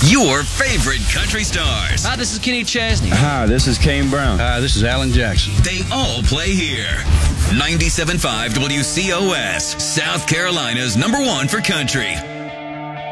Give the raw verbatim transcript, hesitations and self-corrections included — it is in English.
Your favorite country stars. Hi, this is Kenny Chesney. Hi, this is Kane Brown. Hi, this is Alan Jackson. They all play here. ninety-seven point five W C O S, South Carolina's number one for country.